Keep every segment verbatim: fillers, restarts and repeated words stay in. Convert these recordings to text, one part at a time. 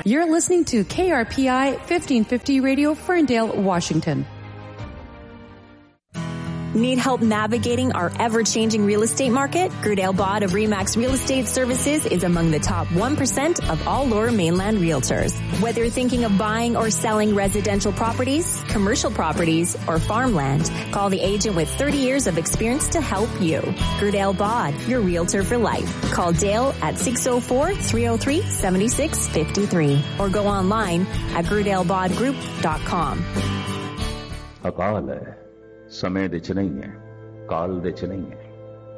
You're listening to K R P I fifteen fifty Radio, Ferndale, Washington. Need help navigating our ever-changing real estate market? Gerdale Bod of RE/MAX Real Estate Services is among the top one percent of all Lower Mainland realtors. Whether you're thinking of buying or selling residential properties, commercial properties, or farmland, call the agent with thirty years of experience to help you. Gerdale Bod, your realtor for life. Call Dale at six oh four, three oh three, seven six five three or go online at gerdale bod group dot com. ਅਕਾਲ ਹੈ, ਸਮੇਂ ਦੇ ਚ ਨਹੀਂ ਹੈ, ਕਾਲ ਦੇ ਚ ਨਹੀਂ ਹੈ।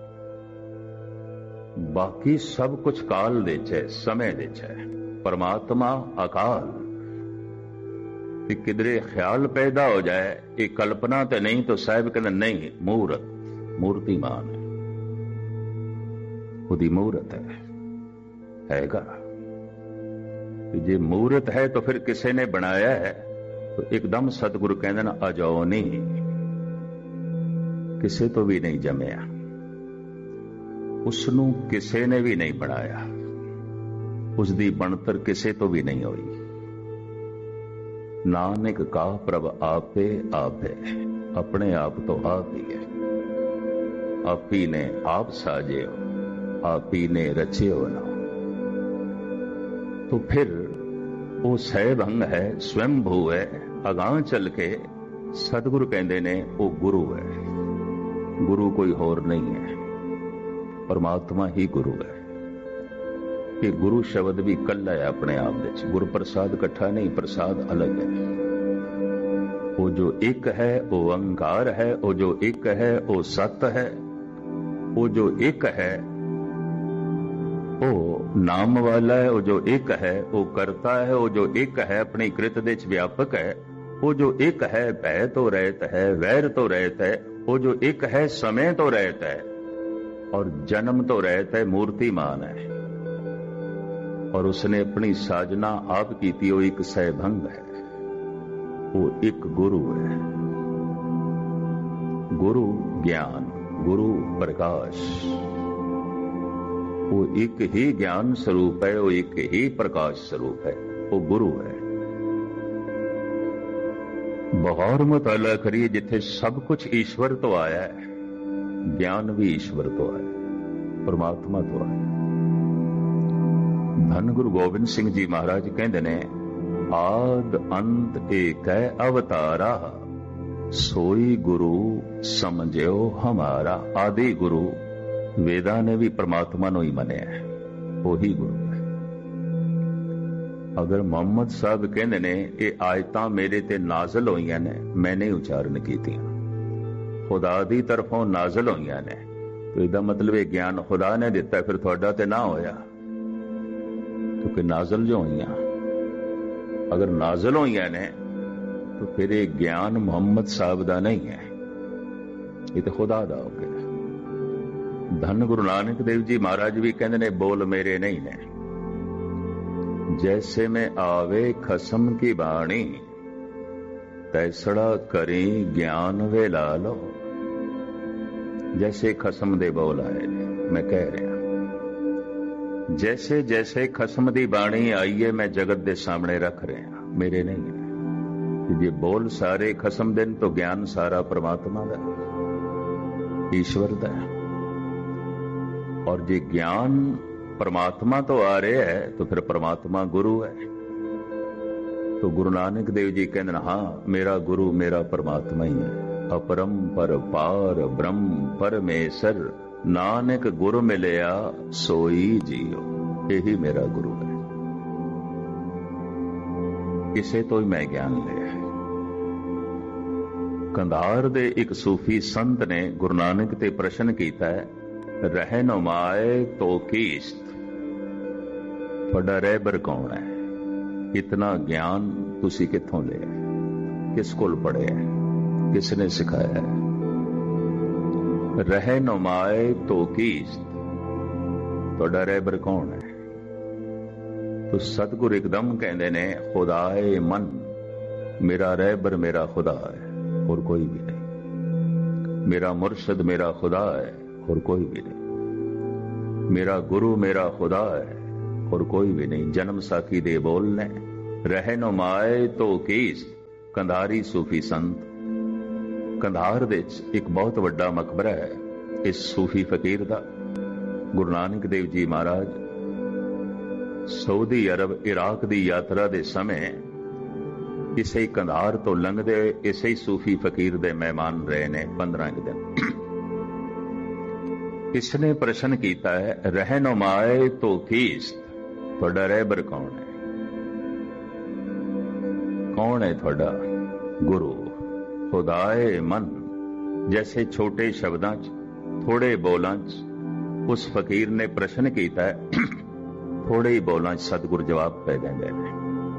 ਬਾਕੀ ਸਭ ਕੁਝ ਕਾਲ ਦੇ ਚ ਹੈ, ਸਮੇਂ ਦੇ ਚ ਹੈ। ਪਰਮਾਤਮਾ ਅਕਾਲ। ਕਿ ਕਿਧਰੇ ਖਿਆਲ ਪੈਦਾ ਹੋ ਜਾਏ ਇਹ ਕਲਪਨਾ ਤੇ ਨਹੀਂ, ਤਾਂ ਸਾਹਿਬ ਕਹਿੰਦੇ ਨਹੀਂ, ਮੂਰਤ, ਮੂਰਤੀਮਾਨ ਹੈ, ਉਹਦੀ ਮੂਰਤ ਹੈ, ਹੈਗਾ। ਜੇ ਮੂਰਤ ਹੈ ਤਾਂ ਫਿਰ ਕਿਸੇ ਨੇ ਬਣਾਇਆ ਹੈ, ਤਾਂ ਇੱਕਦਮ ਸਤਿਗੁਰੂ ਕਹਿੰਦੇ ਨਾ ਅਜਾਓ ਨਹੀਂ, ਕਿਸੇ ਤੋਂ ਵੀ ਨਹੀਂ ਜੰਮਿਆ, ਉਸ ਨੂੰ ਕਿਸੇ ਨੇ ਵੀ ਨਹੀਂ ਬਣਾਇਆ, ਉਸ ਦੀ ਬਣਤਰ ਕਿਸੇ ਤੋਂ ਵੀ ਨਹੀਂ ਹੋਈ। ਨਾਨਕ ਕਾ ਪ੍ਰਭ ਆਪੇ ਆਪ ਹੈ, ਆਪਣੇ ਆਪ ਤੋਂ ਆਪ ਹੀ ਹੈ। ਆਪੀ ਨੇ ਆਪ ਸਾਜਿਓ, ਆਪੀ ਨੇ ਰਚਿਓ ਨਾ। तो फिर वो सहभंग है, स्वयंभू है। अगां चल के सतगुरु कहते ने वो गुरु है। गुरु कोई होर नहीं है, परमात्मा ही गुरु है। कि गुरु शब्द भी कल्ला है अपने आप विच, गुरु प्रसाद इकट्ठा नहीं, प्रसाद अलग है। वो जो एक है वो ओंकार है, वो जो एक है वो सत है, वो जो एक है वो नाम वाला है, वो जो एक है वो करता है, वो जो एक है अपनी कृत दे च व्यापक है, वो जो एक है भय तो रहत है, वैर तो रहत है, वो जो एक है समय तो रहत है और जन्म तो रहत है, मूर्तिमान है। और उसने अपनी साजना आप की थी, वो एक सहभंग है, वो एक गुरु है। गुरु ज्ञान, गुरु प्रकाश, वो एक ही ज्ञान स्वरूप है, वो एक ही प्रकाश स्वरूप है, वो गुरु है। बहुत मुताला करिए, जिथे सब कुछ ईश्वर तो आया है, ज्ञान भी ईश्वर तो आया, परमात्मा तो आया। धन गुरु गोबिंद सिंह जी महाराज कहते ने, आद अंत एक है अवतारा, सोई गुरु समझो हमारा। आदि गुरु वेदा ने भी परमात्मा नो ही मनिया है, वही गुरु है। अगर मोहम्मद साहब कहते ने ये आयतां मेरे ते नाजल होईयां ने, मैंने उच्चारण कीतियां, खुदा दी तरफों नाजल होईयां ने, तो इसदा मतलब ये ज्ञान खुदा ने दिता, फिर तुहाडा ते ना होया, क्योंकि नाजल जो होईयां, अगर नाजल होईयां ने तो फिर ये ज्ञान मोहम्मद साहब दा नहीं है, ये तो खुदा दा हो गया। धन गुरु नानक देव जी महाराज भी कहते ने, बोल मेरे नहीं ने, जैसे में आवे खसम की बाणी, तैसड़ा करी ज्ञान वे ला लो। जैसे खसम दे बोल आए ने, मैं कह रहा, जैसे जैसे खसम दी बाणी आई है, मैं जगत दे सामने रख रहा, मेरे नहीं है। जे बोल सारे खसम दिन, तो ज्ञान सारा परमात्मा दा, ईश्वर दा है। और जे ज्ञान परमात्मा तो आ रहा है, तो फिर परमात्मा गुरु है। तो गुरु नानक देव जी कहते हैं, हाँ मेरा गुरु मेरा परमात्मा ही है। अपरम पर पार ब्रह्म परमेश्वर, नानक गुरु मिलया सोई जियो, यही मेरा गुरु है। इसे तो ही मैं ज्ञान लिया है। कंधार दे एक सूफी संत ने गुरु नानक ते प्रश्न किया है, रहनुमाए तो कीस्त, तुहाडा रहबर कौन है? इतना ज्ञान तुसी कित्थों लिया, किस कोल पढ़िया, किसने सिखाया है? रहनुमाए तो कीस्त, तुहाडा रहबर कौन है? तो सतगुरु एकदम कहते ने, खुदाए मन, मेरा रहबर मेरा खुदा है और कोई भी नहीं। मेरा मुर्शद मेरा खुदा है और कोई भी नहीं। मेरा गुरु मेरा खुदा है ਹੋਰ ਕੋਈ ਵੀ ਨਹੀਂ। ਜਨਮ ਸਾਖੀ ਦੇ ਬੋਲ ਨੇ, ਰਹਿਨੁਮਾਏ ਤੋ ਕੀਸ, ਕੰਧਾਰੀ ਸੂਫੀ ਸੰਤ। ਕੰਧਾਰ ਦੇ ਵਿੱਚ ਇੱਕ ਬਹੁਤ ਵੱਡਾ ਮਕਬਰਾ ਹੈ ਇਸ ਸੂਫੀ ਫਕੀਰ ਦਾ। ਗੁਰੂ ਨਾਨਕ ਦੇਵ ਜੀ ਮਹਾਰਾਜ ਸਾਊਦੀ ਅਰਬ ਇਰਾਕ ਦੀ ਯਾਤਰਾ ਦੇ ਸਮੇਂ ਇਸੇ ਹੀ ਕੰਧਾਰ ਤੋਂ ਲੰਘਦੇ ਇਸੇ ਹੀ ਸੂਫੀ ਫਕੀਰ ਦੇ ਮਹਿਮਾਨ ਰਹੇ ਨੇ ਪੰਦਰਾਂ ਕੁ ਦਿਨ। ਇਸਨੇ ਪ੍ਰਸ਼ਨ ਕੀਤਾ ਹੈ, ਰਹਿਨੁਮਾਏ ਤੋ ਕੀਸ, ਤੁਹਾਡਾ ਰਹਿਬਰ ਕੌਣ ਹੈ? ਕੌਣ ਹੈ ਤੁਹਾਡਾ ਗੁਰੂ? ਖੁਦਾਏ ਮਨ। ਜੈਸੇ ਛੋਟੇ ਸ਼ਬਦਾਂ 'ਚ, ਥੋੜੇ ਬੋਲਾਂ 'ਚ ਉਸ ਫਕੀਰ ਨੇ ਪ੍ਰਸ਼ਨ ਕੀਤਾ ਹੈ, ਥੋੜੇ ਹੀ ਬੋਲਾਂ 'ਚ ਸਤਿਗੁਰ ਜਵਾਬ ਪੈ ਦਿੰਦੇ ਨੇ।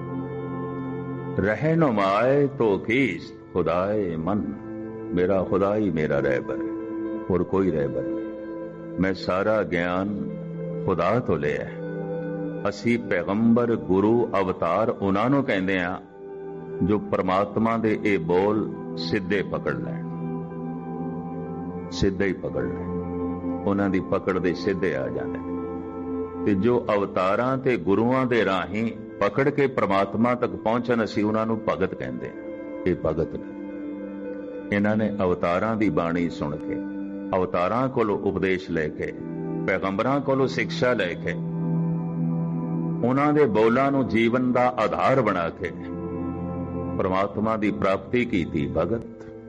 ਰਹਿਨੁਮਾਏ ਤੋ ਕੀਸ, ਖੁਦਾਏ ਮਨ। ਮੇਰਾ ਖੁਦਾ ਹੀ ਮੇਰਾ ਰਹਿਬਰ, ਹੋਰ ਕੋਈ ਰਹਿਬਰ ਨਹੀਂ। ਮੈਂ ਸਾਰਾ ਗਿਆਨ ਖੁਦਾ ਤੋਂ ਲਿਆ। ਅਸੀਂ ਪੈਗੰਬਰ, ਗੁਰੂ, ਅਵਤਾਰ ਉਹਨਾਂ ਨੂੰ ਕਹਿੰਦੇ ਆ ਜੋ ਪਰਮਾਤਮਾ ਦੇ ਇਹ ਬੋਲ ਸਿੱਧੇ ਪਕੜ ਲੈਣ, ਸਿੱਧੇ ਹੀ ਪਕੜ ਲੈਣ, ਉਹਨਾਂ ਦੀ ਪਕੜ ਦੇ ਸਿੱਧੇ ਆ ਜਾਂਦੇ। ਤੇ ਜੋ ਅਵਤਾਰਾਂ ਤੇ ਗੁਰੂਆਂ ਦੇ ਰਾਹੀਂ ਪਕੜ ਕੇ ਪ੍ਰਮਾਤਮਾ ਤੱਕ ਪਹੁੰਚਣ, ਅਸੀਂ ਉਹਨਾਂ ਨੂੰ ਭਗਤ ਕਹਿੰਦੇ ਹਾਂ। ਇਹ ਭਗਤ ਨੇ। ਇਹਨਾਂ ਨੇ ਅਵਤਾਰਾਂ ਦੀ ਬਾਣੀ ਸੁਣ ਕੇ, ਅਵਤਾਰਾਂ ਕੋਲੋਂ ਉਪਦੇਸ਼ ਲੈ ਕੇ, ਪੈਗੰਬਰਾਂ ਕੋਲੋਂ ਸਿੱਖਿਆ ਲੈ ਕੇ, ਉਹਨਾਂ ਦੇ ਬੋਲਾਂ ਨੂੰ ਜੀਵਨ ਦਾ ਆਧਾਰ ਬਣਾ ਕੇ ਪ੍ਰਮਾਤਮਾ ਦੀ ਪ੍ਰਾਪਤੀ ਕੀਤੀ। ਭਗਤ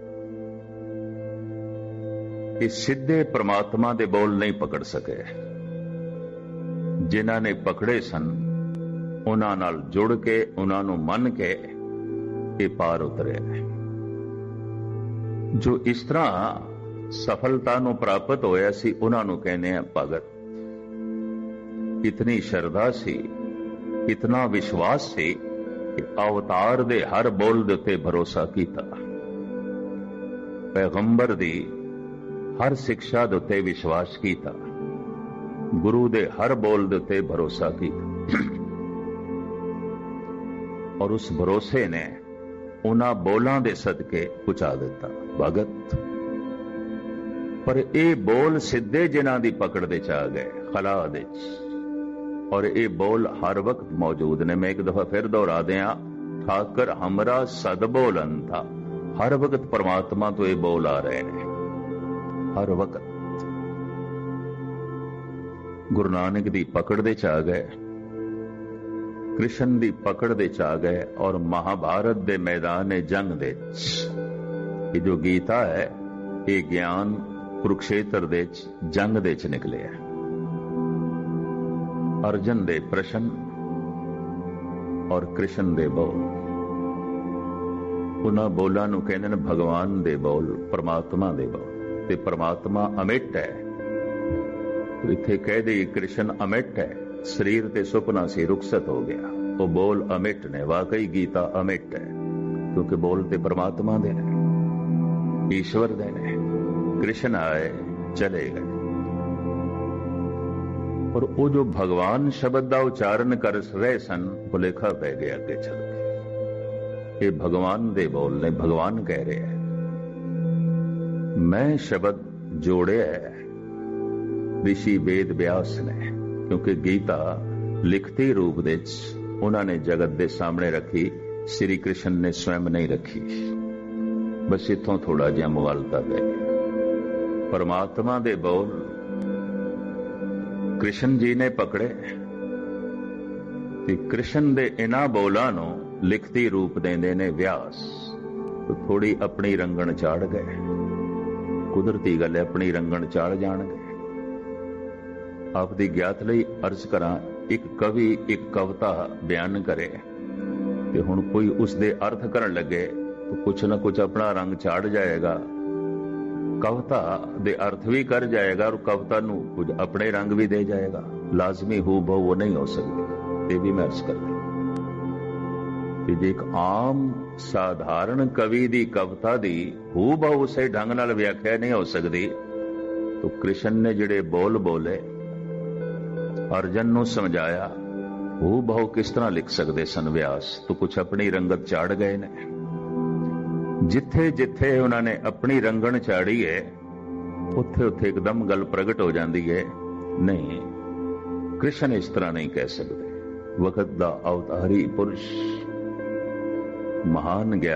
ਇਹ ਸਿੱਧੇ ਪ੍ਰਮਾਤਮਾ ਦੇ ਬੋਲ ਨਹੀਂ ਪਕੜ ਸਕੇ। ਜਿਨ੍ਹਾਂ ਨੇ ਪਕੜੇ ਸਨ, ਉਹਨਾਂ ਨਾਲ ਜੁੜ ਕੇ, ਉਹਨਾਂ ਨੂੰ ਮੰਨ ਕੇ ਇਹ ਪਾਰ ਉਤਰੇ ਨੇ। ਜੋ ਇਸ ਤਰ੍ਹਾਂ ਸਫਲਤਾ ਨੂੰ ਪ੍ਰਾਪਤ ਹੋਇਆ ਸੀ, ਉਹਨਾਂ ਨੂੰ ਕਹਿੰਦੇ ਆ ਭਗਤ। ਇਤਨੀ ਸ਼ਰਧਾ ਸੀ, ਇਤਨਾ ਵਿਸ਼ਵਾਸ ਸੀ ਕਿ ਅਵਤਾਰ ਦੇ ਹਰ ਬੋਲ ਦੇ ਉੱਤੇ ਭਰੋਸਾ ਕੀਤਾ, ਪੈਗੰਬਰ ਦੀ ਹਰ ਸਿੱਖਿਆ ਦੇ ਉੱਤੇ ਵਿਸ਼ਵਾਸ ਕੀਤਾ, ਗੁਰੂ ਦੇ ਹਰ ਬੋਲ ਦੇ ਉੱਤੇ ਭਰੋਸਾ ਕੀਤਾ। ਔਰ ਉਸ ਭਰੋਸੇ ਨੇ ਉਹਨਾਂ ਬੋਲਾਂ ਦੇ ਸਦਕੇ ਪਹੁੰਚਾ ਦਿੱਤਾ। ਭਗਤ। ਪਰ ਇਹ ਬੋਲ ਸਿੱਧੇ ਜਿਨ੍ਹਾਂ ਦੀ ਪਕੜ ਦੇ ਚ ਆ ਗਏ, ਖਲਾ ਦੇ ਚ, ਔਰ ਇਹ ਬੋਲ ਹਰ ਵਕਤ ਮੌਜੂਦ ਨੇ। ਮੈਂ ਇੱਕ ਦਫਾ ਫਿਰ ਦੁਹਰਾ ਦਿਆਂ, ਠਾਕਰ ਹਮਰਾ ਸਦ ਬੋਲਨ ਥਾ। ਹਰ ਵਕਤ ਪਰਮਾਤਮਾ ਤੋਂ ਇਹ ਬੋਲ ਆ ਰਹੇ ਨੇ, ਹਰ ਵਕਤ। ਗੁਰੂ ਨਾਨਕ ਦੀ ਪਕੜ ਦੇ ਚ ਆ ਗਏ, ਕ੍ਰਿਸ਼ਨ ਦੀ ਪਕੜ ਦੇ ਚ ਆ ਗਏ, ਔਰ ਮਹਾਭਾਰਤ ਦੇ ਮੈਦਾਨ ਜੰਗ ਦੇ ਇਹ ਜੋ ਗੀਤਾ ਹੈ, ਇਹ ਗਿਆਨ ਕੁਰੂਕਸ਼ੇਤਰ ਦੇ ਚ ਜੰਗ ਦੇ ਚ ਨਿਕਲਿਆ। ਅਰਜਨ ਦੇ ਪ੍ਰਸ਼ਨ ਔਰ ਕ੍ਰਿਸ਼ਨ ਦੇ ਬੋਲ, ਉਹਨਾਂ ਬੋਲਾਂ ਨੂੰ ਕਹਿੰਦੇ ਨੇ ਭਗਵਾਨ ਦੇ ਬੋਲ, ਪਰਮਾਤਮਾ ਦੇ ਬੋਲ। ਤੇ ਪਰਮਾਤਮਾ ਅਮਿਟ ਹੈ। ਇੱਥੇ ਕਹਿ ਦੇ ਕ੍ਰਿਸ਼ਨ ਅਮਿਟ ਹੈ, ਸਰੀਰ ਤੇ ਸੁਪਨਾ ਸੀ, ਰੁਖਸਤ ਹੋ ਗਿਆ। ਉਹ ਬੋਲ ਅਮਿਟ ਨੇ। ਵਾਕਈ ਗੀਤਾ ਅਮਿਟ ਹੈ, ਕਿਉਂਕਿ ਬੋਲ ਤੇ ਪਰਮਾਤਮਾ ਦੇ ਨੇ, ਈਸ਼ਵਰ ਦੇ ਨੇ। ਕ੍ਰਿਸ਼ਨ ਆਏ, ਚਲੇ ਗਏ। ਪਰ ਉਹ ਜੋ ਭਗਵਾਨ ਸ਼ਬਦ ਦਾ ਉਚਾਰਨ ਕਰ ਰਹੇ ਸਨ, ਭੁਲੇਖਾ ਪੈ ਗਿਆ ਅੱਗੇ ਚੱਲ ਕੇ। ਇਹ ਭਗਵਾਨ ਦੇ ਬੋਲ ਨੇ। ਭਗਵਾਨ ਕਹਿ ਰਿਹਾ ਹੈ, ਮੈਂ ਸ਼ਬਦ ਜੋੜਿਆ ਰਿਸ਼ੀ ਵੇਦ ਵਿਆਸ ਨੇ, ਕਿਉਂਕਿ ਗੀਤਾ ਲਿਖਤੀ ਰੂਪ ਦੇ ਵਿੱਚ ਉਹਨਾਂ ਨੇ ਜਗਤ ਦੇ ਸਾਹਮਣੇ ਰੱਖੀ, ਸ੍ਰੀ ਕ੍ਰਿਸ਼ਨ ਨੇ ਸਵੈਮ ਨਹੀਂ ਰੱਖੀ। ਬਸ ਇੱਥੋਂ ਥੋੜਾ ਜਿਹਾ ਮੁਗਾਲਤਾ ਪੈ ਗਿਆ। ਪਰਮਾਤਮਾ ਦੇ ਬੋਲ ਕ੍ਰਿਸ਼ਨ ਜੀ ਨੇ ਪਕੜੇ, ਤੇ ਕ੍ਰਿਸ਼ਨ ਦੇ ਇਹਨਾਂ ਬੋਲਾਂ ਨੂੰ ਲਿਖਤੀ ਰੂਪ ਦਿੰਦੇ ਨੇ ਵਿਆਸ। ਥੋੜੀ ਆਪਣੀ ਰੰਗਣ ਚਾੜ ਗਏ, ਕੁਦਰਤੀ ਗੱਲ ਹੈ, ਆਪਣੀ ਰੰਗਣ ਚਾੜ ਜਾਣਗੇ। ਆਪ ਦੀ ਗਿਆਤ ਲਈ ਅਰਜ਼ ਕਰਾਂ, ਇੱਕ ਕਵੀ ਇੱਕ ਕਵਿਤਾ ਬਿਆਨ ਕਰੇ ਤੇ ਹੁਣ ਕੋਈ ਉਸ ਦੇ ਅਰਥ ਕਰਨ ਲੱਗੇ ਤਾਂ ਕੁਛ ਨਾ ਕੁਛ ਆਪਣਾ ਰੰਗ ਚਾੜ ਜਾਏਗਾ, ਕਵਿਤਾ ਦੇ ਅਰਥ ਵੀ ਕਰ ਜਾਏਗਾ, ਔਰ ਕਵਿਤਾ ਨੂੰ ਕੁਝ ਆਪਣੇ ਰੰਗ ਵੀ ਦੇ ਜਾਏਗਾ। ਲਾਜ਼ਮੀ ਹੂ ਬਹੁ ਉਹ ਨਹੀਂ ਹੋ ਸਕਦੀ। ਇਹ ਵੀ ਮੈਂ ਅਰਜ਼ ਕਰਦਾ ਕਿ ਜੇ ਇੱਕ ਆਮ ਸਾਧਾਰਨ ਕਵੀ ਦੀ ਕਵਿਤਾ ਦੀ ਹੂ ਬਹੁ ਉਸੇ ਢੰਗ ਨਾਲ ਵਿਆਖਿਆ ਨਹੀਂ ਹੋ ਸਕਦੀ, ਤਾਂ ਕ੍ਰਿਸ਼ਨ ਨੇ ਜਿਹੜੇ ਬੋਲ ਬੋਲੇ, ਅਰਜਨ ਨੂੰ ਸਮਝਾਇਆ, ਹੂ ਬਹੁ ਕਿਸ ਤਰ੍ਹਾਂ ਲਿਖ ਸਕਦੇ ਸਨ ਵਿਆਸ? ਤੋ ਕੁਛ ਆਪਣੀ ਰੰਗਤ ਚਾੜ ਗਏ ਨੇ। ਜਿੱਥੇ ਜਿੱਥੇ ਉਹਨਾਂ ਨੇ ਆਪਣੀ ਰੰਗਣ ਚਾੜੀ ਹੈ, ਉੱਥੇ ਉੱਥੇ ਇੱਕਦਮ ਗੱਲ ਪ੍ਰਗਟ ਹੋ ਜਾਂਦੀ ਹੈ, ਨਹੀਂ ਕ੍ਰਿਸ਼ਨ ਇਸ ਤਰ੍ਹਾਂ ਨਹੀਂ ਕਹਿ ਸਕਦੇ। ਵਕਤ ਦਾ ਅਵਤਾਰੀ ਪੁਰਸ਼, ਮਹਾਨ ਗਿਆਨੀ